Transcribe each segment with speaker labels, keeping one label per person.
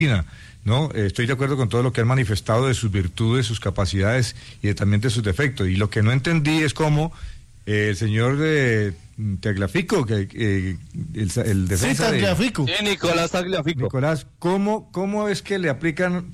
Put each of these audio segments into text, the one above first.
Speaker 1: ¿no? Estoy de acuerdo con todo lo que han manifestado de sus virtudes, sus capacidades y también de sus defectos. Y lo que no entendí es cómo el señor de Tagliafico, el defensa
Speaker 2: sí, Tagliafico.
Speaker 3: Sí, Nicolás Tagliafico.
Speaker 1: Nicolás, ¿cómo es que le aplican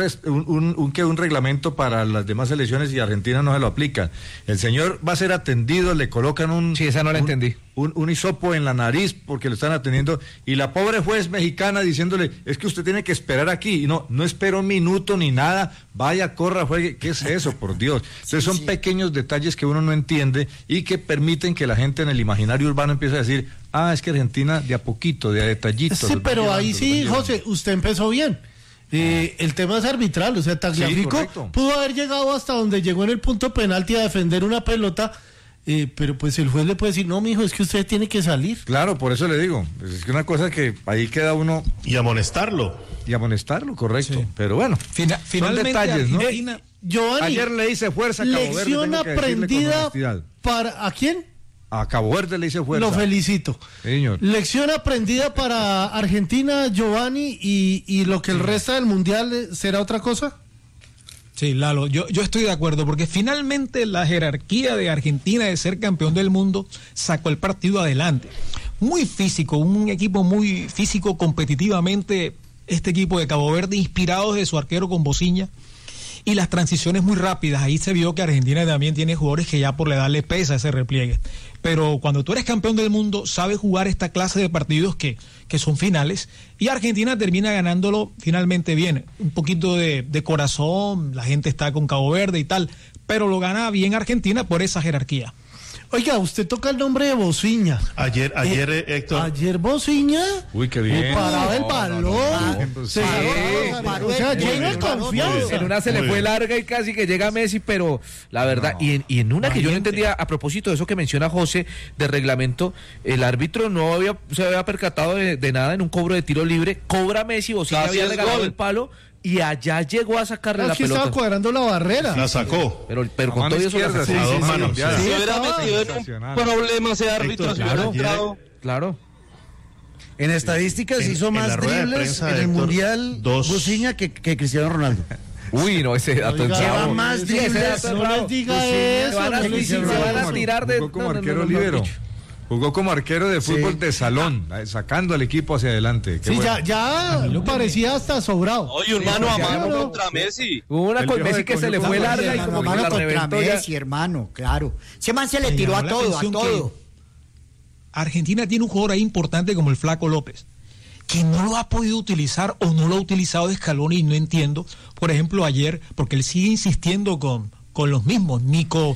Speaker 1: un reglamento para las demás selecciones y Argentina no se lo aplica? El señor va a ser atendido, le colocan
Speaker 4: Sí, esa no la entendí.
Speaker 1: Un hisopo en la nariz porque lo están atendiendo, y la pobre juez mexicana diciéndole, es que usted tiene que esperar aquí, y no espera un minuto ni nada, vaya, corra, juegue. ¿Qué es eso, por Dios? Entonces son pequeños detalles que uno no entiende y que permiten que la gente en el imaginario urbano empiece a decir, es que Argentina de a poquito, de a detallitos.
Speaker 2: Sí, pero ahí sí, José, usted empezó bien. El tema es arbitral, o sea, Tagliafico pudo haber llegado hasta donde llegó en el punto penalti a defender una pelota, pero pues el juez le puede decir, no, mijo, es que usted tiene que salir.
Speaker 1: Claro, por eso le digo, pues es que una cosa que ahí queda uno...
Speaker 5: Y amonestarlo,
Speaker 1: correcto. Sí. Pero bueno,
Speaker 4: finalmente
Speaker 1: detalles, ¿no?
Speaker 2: Giovanni,
Speaker 1: ayer le hice fuerza a Cabo Verde.
Speaker 2: Lección aprendida para... ¿A quién?
Speaker 1: A Cabo Verde le hice fuerza.
Speaker 2: Lo felicito.
Speaker 1: Señor.
Speaker 2: Lección aprendida para Argentina, Giovanni, y lo que el resto del Mundial será otra cosa.
Speaker 4: Sí, Lalo, yo estoy de acuerdo, porque finalmente la jerarquía de Argentina de ser campeón del mundo sacó el partido adelante. Muy físico, un equipo muy físico competitivamente, este equipo de Cabo Verde, inspirado de su arquero con Bociña, y las transiciones muy rápidas. Ahí se vio que Argentina también tiene jugadores que ya por la edad le pesa ese repliegue. Pero cuando tú eres campeón del mundo, sabes jugar esta clase de partidos que son finales, y Argentina termina ganándolo finalmente bien. Un poquito de corazón, la gente está con Cabo Verde y tal, pero lo gana bien Argentina por esa jerarquía.
Speaker 2: Oiga, usted toca el nombre de Bociña.
Speaker 5: Ayer Héctor.
Speaker 2: Ayer Bociña.
Speaker 1: Uy, qué bien.
Speaker 2: Paraba el balón. O sea, lleno de confianza.
Speaker 4: En una se le fue larga y casi que llega Messi, pero la verdad, y en una que yo no entendía, a propósito de eso que menciona José, de reglamento, el árbitro se había percatado de nada en un cobro de tiro libre, cobra Messi, Bociña había regalado el palo, y allá llegó a sacarle la pelota.
Speaker 2: Estaba cuadrando la barrera.
Speaker 5: La sacó.
Speaker 4: Pero con todo eso la sacó.
Speaker 5: A dos manos.
Speaker 3: Si hubiera metido en un problema ese árbitro,
Speaker 4: claro.
Speaker 6: En estadísticas hizo más dribles en el Mundial Bociña que Cristiano Ronaldo.
Speaker 4: Uy, no, ese dato es
Speaker 6: lleva
Speaker 4: bravo.
Speaker 6: más dribles.
Speaker 2: No les diga eso.
Speaker 4: Se van a tirar de...
Speaker 1: Jugó como arquero libero. Jugó como arquero de fútbol de salón, sacando al equipo hacia adelante.
Speaker 2: Sí, bueno. ya parecía hasta sobrado.
Speaker 3: Oye, un mano a mano contra Messi.
Speaker 4: Hubo una con Messi que se le fue larga y como que la reventó
Speaker 6: Messi, hermano, claro. Ese man se le tiró a todo.
Speaker 4: Argentina tiene un jugador ahí importante como el Flaco López, que no lo ha podido utilizar o no lo ha utilizado de Scaloni, y no entiendo. Por ejemplo, ayer, porque él sigue insistiendo con los mismos, Nico.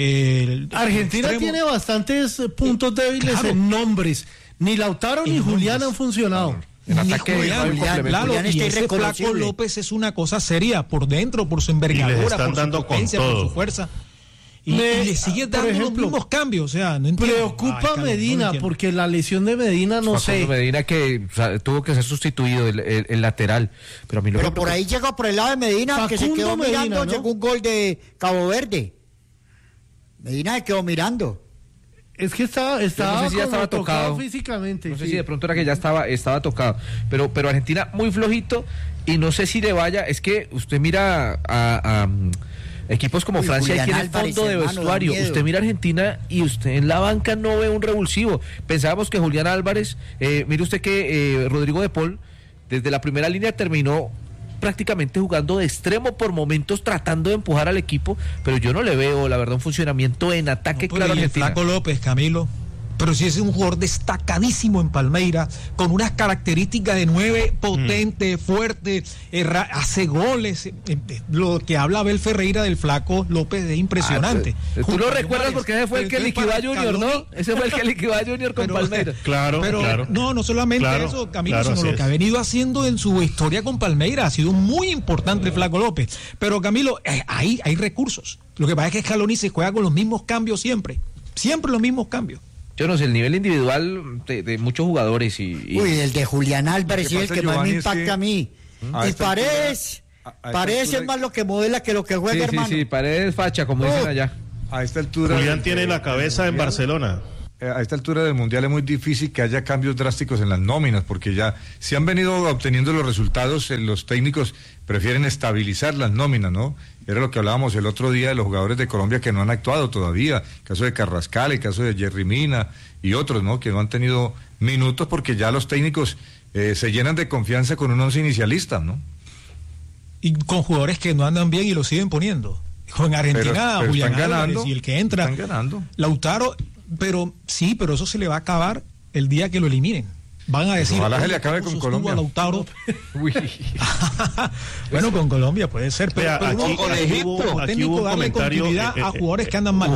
Speaker 2: Argentina tiene bastantes puntos débiles en nombres. Ni Lautaro ni Julián han funcionado.
Speaker 4: En ataque Julián y ese Flaco López es una cosa seria por dentro, por su envergadura, por su potencia, por su fuerza. Y le sigue dando los mismos cambios, o sea, no entiendo.
Speaker 2: Preocupa a Medina, porque la lesión de Medina no sé.
Speaker 4: Medina que tuvo que ser sustituido el lateral, pero a mí
Speaker 6: pero por ahí llegó por el lado de Medina, Facundo, que se quedó Medina, mirando, ¿no? Llegó un gol de Cabo Verde. Medina se quedó mirando.
Speaker 2: Es que estaba
Speaker 4: no sé si ya estaba tocado
Speaker 2: físicamente.
Speaker 4: No sé si de pronto era que ya estaba tocado, pero Argentina muy flojito, y no sé si le vaya, es que usted mira a equipos como Francia,
Speaker 6: Julián
Speaker 4: tiene
Speaker 6: Álvarez,
Speaker 4: fondo de vestuario. Usted mira Argentina y usted en la banca no ve un revulsivo. Pensábamos que Julián Álvarez, mire usted que Rodrigo de Paul, desde la primera línea terminó prácticamente jugando de extremo por momentos, tratando de empujar al equipo, pero yo no le veo, la verdad, un funcionamiento en ataque claro.
Speaker 7: El Flaco López, Camilo, pero sí es un jugador destacadísimo en Palmeiras, con unas características de 9, potente, fuerte, hace goles. Lo que habla Abel Ferreira del Flaco López es impresionante.
Speaker 4: Tú lo recuerdas porque ese fue el que liquidó a Junior, ¿no? Ese fue el que liquidó a Junior con Palmeiras.
Speaker 5: Claro.
Speaker 7: No solamente eso, Camilo, sino lo que ha venido haciendo en su historia con Palmeiras. Ha sido muy importante el Flaco López. Pero, Camilo, ahí hay recursos. Lo que pasa es que Scaloni se juega con los mismos cambios siempre. Siempre los mismos cambios.
Speaker 4: Yo no sé, el nivel individual de muchos jugadores y...
Speaker 6: Uy, el de Julián Álvarez es el que más me impacta a mí. Y Paredes es más lo que modela que lo que juega, hermano.
Speaker 4: Sí, Paredes facha, como dicen allá.
Speaker 1: A esta altura...
Speaker 5: Julián tiene la cabeza en Barcelona.
Speaker 1: a esta altura del Mundial es muy difícil que haya cambios drásticos en las nóminas, porque ya si han venido obteniendo los resultados, los técnicos prefieren estabilizar las nóminas, ¿no? Era lo que hablábamos el otro día de los jugadores de Colombia que no han actuado todavía, el caso de Carrascal, el caso de Jerry Mina y otros, ¿no? Que no han tenido minutos porque ya los técnicos se llenan de confianza con un once inicialista, ¿no?
Speaker 7: Y con jugadores que no andan bien y lo siguen poniendo. Con Argentina,
Speaker 1: pero
Speaker 7: Julián
Speaker 1: están
Speaker 7: Álvarez,
Speaker 1: ganando,
Speaker 7: y el que entra,
Speaker 1: están ganando.
Speaker 7: Lautaro, pero eso se le va a acabar el día que lo eliminen. Van a decir,
Speaker 1: ojalá se le acabe con Colombia.
Speaker 7: Lautaro. Bueno, con Colombia puede ser, pero
Speaker 5: aquí,
Speaker 3: con Egipto.
Speaker 5: Aquí hubo un
Speaker 7: darle
Speaker 5: comentario,
Speaker 7: continuidad a jugadores que andan mal.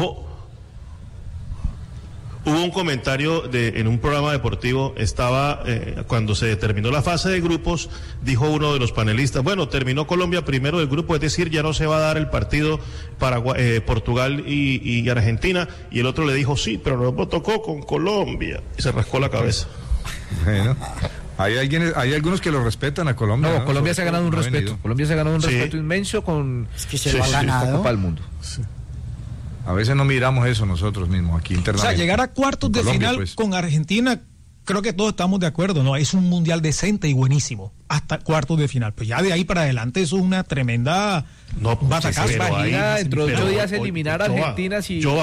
Speaker 5: Hubo un comentario en un programa deportivo, cuando se terminó la fase de grupos, dijo uno de los panelistas, bueno, terminó Colombia primero del grupo, es decir, ya no se va a dar el partido Portugal y Argentina, y el otro le dijo, sí, pero nos tocó con Colombia, y se rascó la cabeza.
Speaker 1: Bueno, hay algunos que lo respetan a Colombia.
Speaker 8: No, Colombia se ha ganado un respeto. Colombia se ha ganado un respeto inmenso con
Speaker 6: la
Speaker 8: Copa del Mundo.
Speaker 1: Sí. A veces no miramos eso nosotros mismos aquí internamente.
Speaker 7: O sea, llegar a cuartos de Colombia, final pues, con Argentina, creo que todos estamos de acuerdo, ¿no? Es un mundial decente y buenísimo, hasta cuartos de final. Pues ya de ahí para adelante eso es una tremenda
Speaker 8: batacaza. Imagina dentro de 8 días eliminar a Argentina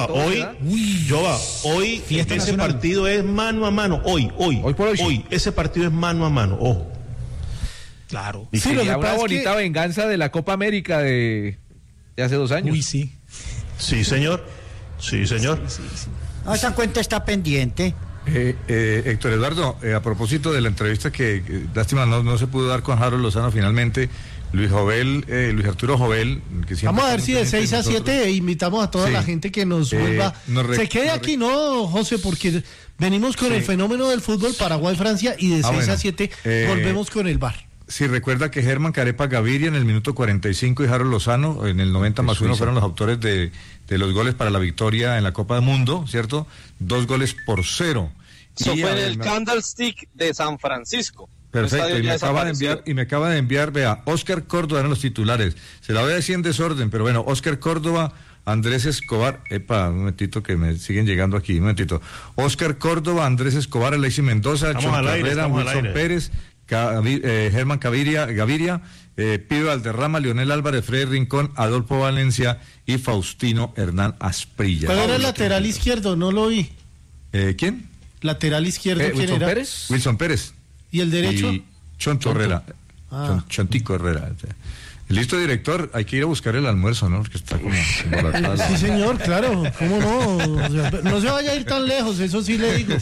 Speaker 5: hoy ese nacional. Partido es mano a mano, hoy ese partido es mano a mano, ojo.
Speaker 7: Claro.
Speaker 8: Y sí, sería una bonita venganza de la Copa América de hace 2 años.
Speaker 7: Uy, sí.
Speaker 5: Sí, señor. Sí.
Speaker 6: No, esa cuenta está pendiente.
Speaker 1: Héctor Eduardo, a propósito de la entrevista que lástima no se pudo dar con Harold Lozano finalmente, Luis Arturo Jovel, que siempre
Speaker 2: vamos a ver si de 6 a 7 invitamos a toda la gente que nos vuelva. Se quede aquí, ¿no, José? Porque venimos con el fenómeno del fútbol Paraguay-Francia y de 6 a 7 volvemos con el VAR.
Speaker 1: Sí, recuerda que Germán Carepa Gaviria en el minuto 45 y Harold Lozano en el 90+1 fueron los autores de los goles para la victoria en la Copa del Mundo, ¿cierto? 2-0.
Speaker 3: Eso fue en el Candlestick de San Francisco.
Speaker 1: Perfecto, y me acaba de enviar, vea, Óscar Córdoba eran los titulares. Se la voy a decir en desorden, pero bueno, Óscar Córdoba, Andrés Escobar, un momentito que me siguen llegando aquí, un momentito. Óscar Córdoba, Andrés Escobar, Alexis Mendoza, Chon Carrera, Wilson Pérez, Germán Gaviria, Pibe Valderrama, Leonel Álvarez, Freddy Rincón, Adolfo Valencia y Faustino Hernán Asprilla.
Speaker 2: ¿Cuál era el lateral izquierdo? No lo vi.
Speaker 1: ¿Quién?
Speaker 2: Lateral izquierdo, ¿quién
Speaker 8: Wilson
Speaker 2: era?
Speaker 8: Pérez.
Speaker 1: Wilson Pérez.
Speaker 2: ¿Y el derecho?
Speaker 1: Y Chonto Herrera. Chontico Herrera. Listo, director, hay que ir a buscar el almuerzo, ¿no? Porque está como
Speaker 2: sí, señor, claro, ¿cómo no? O sea, no se vaya a ir tan lejos, eso sí le digo.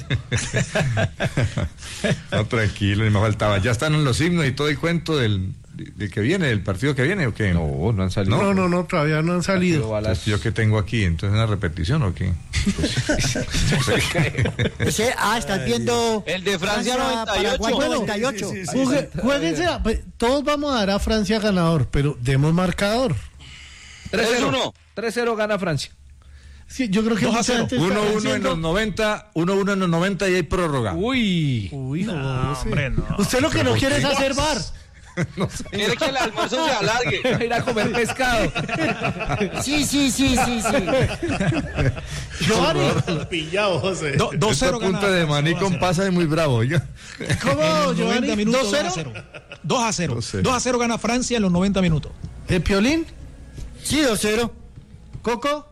Speaker 1: No, tranquilo, ni me faltaba. ¿Ya están en los himnos y todo el cuento del que viene, del partido que viene o qué?
Speaker 8: No han salido.
Speaker 2: No, todavía no han salido.
Speaker 1: Entonces, ¿yo qué tengo aquí? ¿Entonces una repetición o qué?
Speaker 6: Estás viendo
Speaker 3: el de Francia 98.
Speaker 2: Jueguense, todos vamos a dar a Francia ganador, pero demos marcador.
Speaker 8: 3-0. 3-0 gana Francia.
Speaker 2: Sí, yo creo que
Speaker 1: 1-1 en los 90, 1-1 en los 90 y hay prórroga.
Speaker 8: Uy,
Speaker 2: no, hombre, no. Usted lo que no quiere es hacer VAR.
Speaker 3: No sé. Quiere que el almuerzo se alargue.
Speaker 8: Ir a comer pescado.
Speaker 6: Sí.
Speaker 2: Giovanni.
Speaker 5: Pillado, José.
Speaker 7: 2-0
Speaker 1: punta de maní con pasa es muy bravo.
Speaker 2: ¿Cómo, Giovanni?
Speaker 7: 2-0. 2-0. 2-0 gana Francia en los 90 minutos.
Speaker 2: ¿El Piolín?
Speaker 6: Sí, 2-0.
Speaker 2: ¿Coco?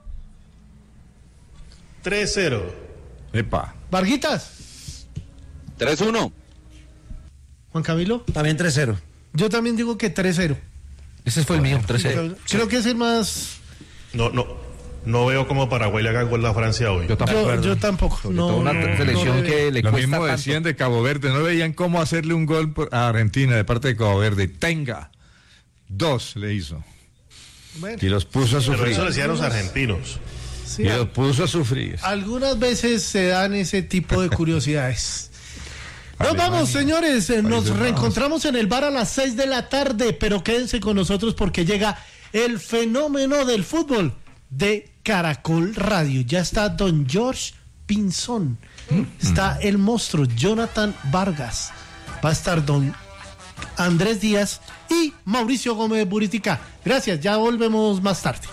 Speaker 5: 3-0.
Speaker 1: Epa.
Speaker 2: ¿Varguitas?
Speaker 3: 3-1.
Speaker 2: ¿Juan Camilo?
Speaker 8: También 3-0.
Speaker 2: Yo también digo que 3-0.
Speaker 8: Ese fue el mío, 3-0.
Speaker 2: Creo que es el más...
Speaker 5: No veo cómo Paraguay le haga gol a Francia hoy.
Speaker 2: Yo tampoco.
Speaker 8: No, una selección que le
Speaker 1: lo
Speaker 8: cuesta
Speaker 1: mismo
Speaker 8: tanto.
Speaker 1: decían de Cabo Verde, no veían cómo hacerle un gol a Argentina de parte de Cabo Verde. Tenga. 2 le hizo.
Speaker 2: Bueno.
Speaker 1: Y los puso a sufrir.
Speaker 5: Pero eso lo decían los argentinos.
Speaker 2: Sí,
Speaker 1: y los puso a sufrir.
Speaker 2: Algunas veces se dan ese tipo de curiosidades. Nos vamos, señores. Nos reencontramos en el bar a las 6 de la tarde, pero quédense con nosotros porque llega el fenómeno del fútbol de Caracol Radio. Ya está don George Pinzón, está el monstruo Jonathan Vargas, va a estar don Andrés Díaz y Mauricio Gómez Buritica. Gracias, ya volvemos más tarde.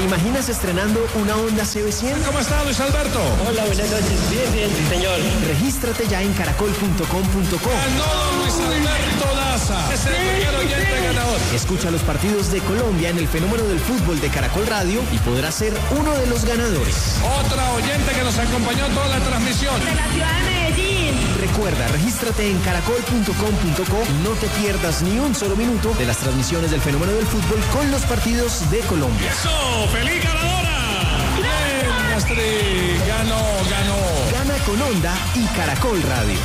Speaker 9: imaginas estrenando una Honda CB100?
Speaker 10: ¿Cómo está, Luis Alberto?
Speaker 11: Hola, buenas noches. Bien, sí, señor.
Speaker 9: Regístrate ya en caracol.com.co.
Speaker 10: Ganó Luis Alberto Daza. Es el primer oyente ganador.
Speaker 9: Escucha los partidos de Colombia en el Fenómeno del Fútbol de Caracol Radio y podrás ser uno de los ganadores.
Speaker 10: Otra oyente que nos acompañó toda la transmisión.
Speaker 12: De la ciudad de Medellín.
Speaker 9: Recuerda, regístrate en caracol.com.co y no te pierdas ni un solo minuto de las transmisiones del Fenómeno del Fútbol con los partidos de Colombia.
Speaker 10: ¡Eso! ¡Feliz ganadora! ¡Bien, Astrid! ¡Ganó!
Speaker 9: Gana con Honda y Caracol Radio.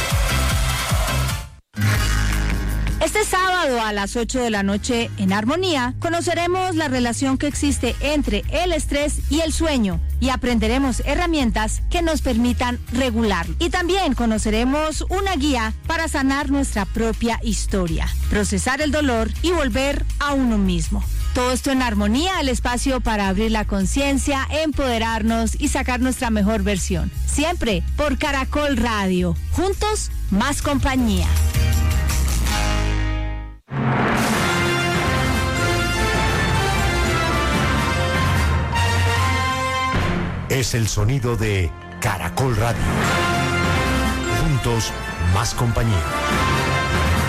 Speaker 13: Este sábado a las 8 de la noche en Armonía conoceremos la relación que existe entre el estrés y el sueño y aprenderemos herramientas que nos permitan regularlo. Y también conoceremos una guía para sanar nuestra propia historia, procesar el dolor y volver a uno mismo. Todo esto en Armonía, el espacio para abrir la conciencia, empoderarnos y sacar nuestra mejor versión. Siempre por Caracol Radio. Juntos, más compañía.
Speaker 14: Es el sonido de Caracol Radio. Juntos, más compañía.